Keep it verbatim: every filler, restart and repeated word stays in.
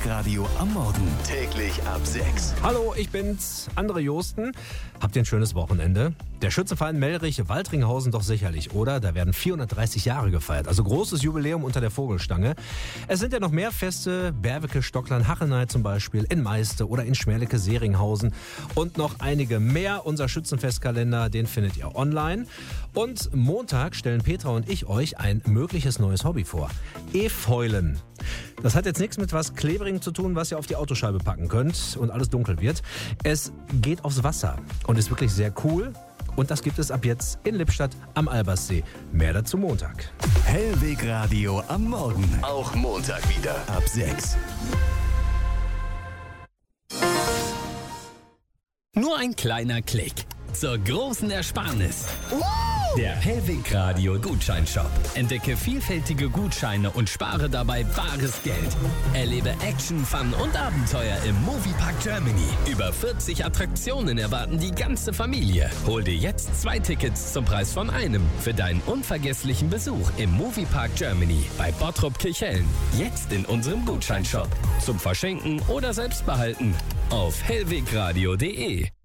Hellwegradio am Morgen. Täglich ab sechs. Hallo, ich bin's, André Josten. Habt ihr ein schönes Wochenende? Der Schützenverein Mellrich-Waltringhausen doch sicherlich, oder? Da werden vierhundertdreißig Jahre gefeiert, also großes Jubiläum unter der Vogelstange. Es sind ja noch mehr Feste, Berwecke, Stockland, Hachenay zum Beispiel, in Meiste oder in Schmerlecke-Seringhausen und noch einige mehr. Unser Schützenfestkalender, den findet ihr online. Und Montag stellen Petra und ich euch ein mögliches neues Hobby vor. Efäulen. Das hat jetzt nichts mit was Klebrigem zu tun, was ihr auf die Autoscheibe packen könnt und alles dunkel wird. Es geht aufs Wasser und ist wirklich sehr cool. Und das gibt es ab jetzt in Lippstadt am Alberssee. Mehr dazu Montag. Hellwegradio am Morgen. Auch Montag wieder ab sechs. Nur ein kleiner Klick zur großen Ersparnis. Der Hellwegradio Gutscheinshop. Entdecke vielfältige Gutscheine und spare dabei bares Geld. Erlebe Action, Fun und Abenteuer im Moviepark Germany. Über vierzig Attraktionen erwarten die ganze Familie. Hol dir jetzt zwei Tickets zum Preis von einem für deinen unvergesslichen Besuch im Moviepark Germany bei Bottrop Kirchhellen. Jetzt in unserem Gutscheinshop. Zum Verschenken oder selbst behalten auf hellwegradio punkt de.